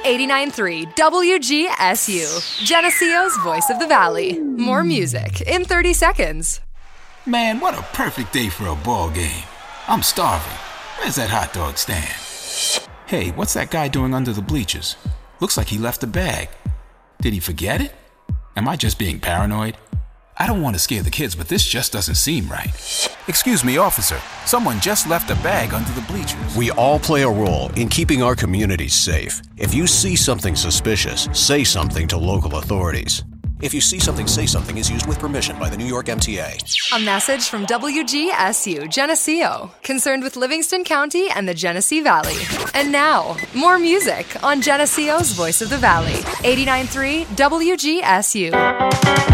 89.3 WGSU, Geneseo's Voice of the Valley. More music in 30 seconds. Man, what a perfect day for a ball game. I'm starving. Where's that hot dog stand? Hey, what's that guy doing under the bleachers? Looks like he left a bag. Did he forget it? Am I just being paranoid? I don't want to scare the kids, but this just doesn't seem right. Excuse me, officer. Someone just left a bag under the bleachers. We all play a role in keeping our communities safe. If you see something suspicious, say something to local authorities. If you see something, say something is used with permission by the New York MTA. A message from WGSU, Geneseo, concerned with Livingston County and the Genesee Valley. And now, more music on Geneseo's Voice of the Valley, 89.3 WGSU.